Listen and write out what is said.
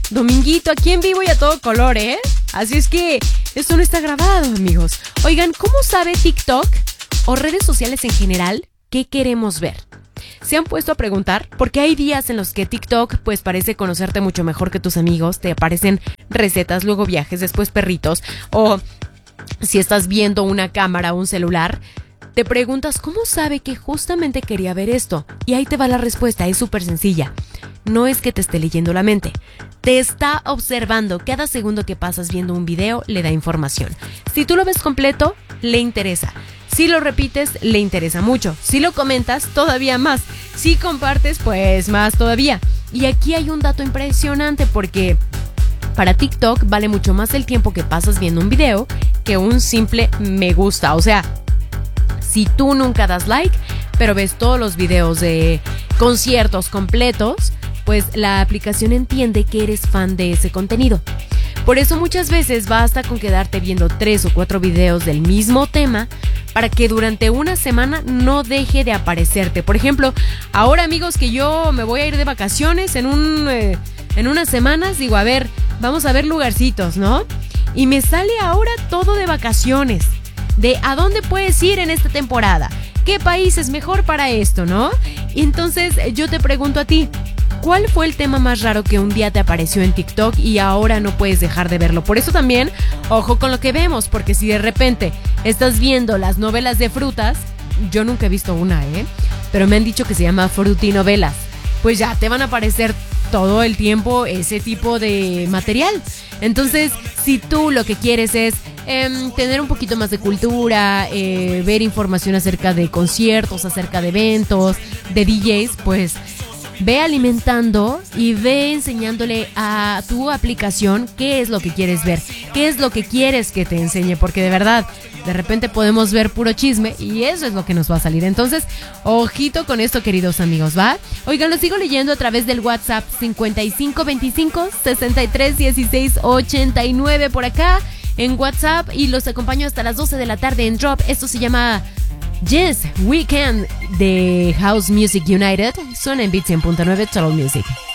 dominguito aquí en vivo y a todo color, ¿eh? Así es que esto no está grabado, amigos. Oigan, ¿cómo sabe TikTok o redes sociales en general qué queremos ver? ¿Se han puesto a preguntar? Porque hay días en los que TikTok pues parece conocerte mucho mejor que tus amigos. Te aparecen recetas, luego viajes, después perritos. O si estás viendo una cámara o un celular, te preguntas ¿cómo sabe que justamente quería ver esto? Y ahí te va la respuesta, es súper sencilla. No es que te esté leyendo la mente. Te está observando. Cada segundo que pasas viendo un video le da información. Si tú lo ves completo, le interesa. Si lo repites, le interesa mucho. Si lo comentas, todavía más. Si compartes, pues más todavía. Y aquí hay un dato impresionante porque para TikTok vale mucho más el tiempo que pasas viendo un video que un simple me gusta. O sea, si tú nunca das like, pero ves todos los videos de conciertos completos, pues la aplicación entiende que eres fan de ese contenido. Por eso muchas veces basta con quedarte viendo 3 o 4 videos del mismo tema para que durante una semana no deje de aparecerte. Por ejemplo, ahora amigos que yo me voy a ir de vacaciones en unas semanas, digo, a ver, vamos a ver lugarcitos, ¿no? Y me sale ahora todo de vacaciones, de a dónde puedes ir en esta temporada, qué país es mejor para esto, ¿no? Y entonces yo te pregunto a ti, ¿cuál fue el tema más raro que un día te apareció en TikTok y ahora no puedes dejar de verlo? Por eso también, ojo con lo que vemos, porque si de repente estás viendo las novelas de frutas, yo nunca he visto una, pero me han dicho que se llama frutinovelas, pues ya te van a aparecer todo el tiempo ese tipo de material. Entonces, si tú lo que quieres es tener un poquito más de cultura, ver información acerca de conciertos, acerca de eventos, de DJs, pues ve alimentando y ve enseñándole a tu aplicación qué es lo que quieres ver, qué es lo que quieres que te enseñe, porque de verdad, de repente podemos ver puro chisme y eso es lo que nos va a salir. Entonces, ojito con esto, queridos amigos, ¿va? Oigan, lo sigo leyendo a través del WhatsApp 5525-631689 por acá en WhatsApp y los acompaño hasta las 12 de la tarde en Drop. Esto se llama Yes, We Can de House Music United. Suena en Beat 100.9 Total Music.